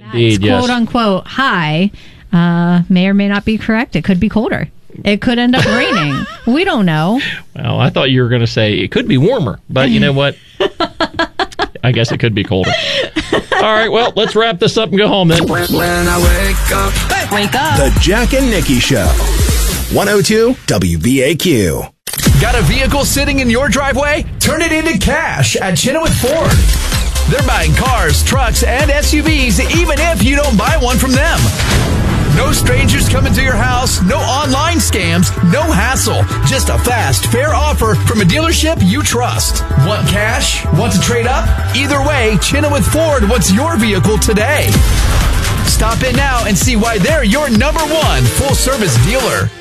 Indeed, It's quote unquote high may or may not be correct. It could be colder. It could end up raining. We don't know. Well, I thought you were going to say it could be warmer, but you know what? I guess it could be colder. All right, well, let's wrap this up and go home then. When I Wake up. The Jack and Nikki Show. 102 WBAQ. Got a vehicle sitting in your driveway? Turn it into cash at Chenoweth Ford. They're buying cars, trucks, and SUVs even if you don't buy one from them. No strangers coming to your house, no online scams, no hassle. Just a fast, fair offer from a dealership you trust. Want cash? Want to trade up? Either way, Chenoweth Ford wants your vehicle today. Stop in now and see why they're your number one full-service dealer.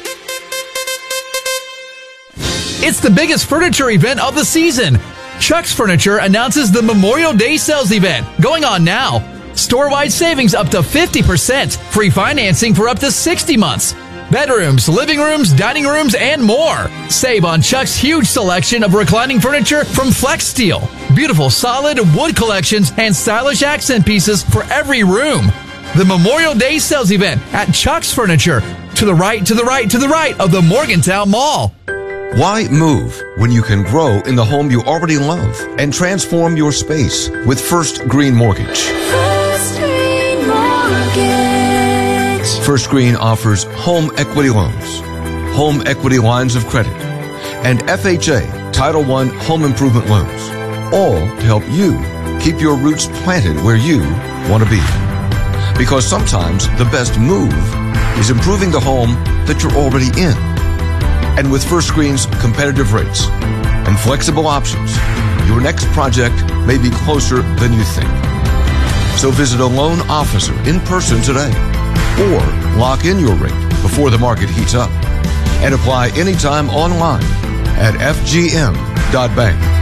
It's the biggest furniture event of the season. Chuck's Furniture announces the Memorial Day sales event going on now. Store-wide savings up to 50%. Free financing for up to 60 months. Bedrooms, living rooms, dining rooms, and more. Save on Chuck's huge selection of reclining furniture from Flex Steel. Beautiful solid wood collections and stylish accent pieces for every room. The Memorial Day sales event at Chuck's Furniture. To the right, to the right, to the right of the Morgantown Mall. Why move when you can grow in the home you already love and transform your space with First Green Mortgage? First Green Mortgage. First Green offers home equity loans, home equity lines of credit, and FHA Title I home improvement loans, all to help you keep your roots planted where you want to be. Because sometimes the best move is improving the home that you're already in. And with First Green's competitive rates and flexible options, your next project may be closer than you think. So visit a loan officer in person today or lock in your rate before the market heats up and apply anytime online at fgm.bank.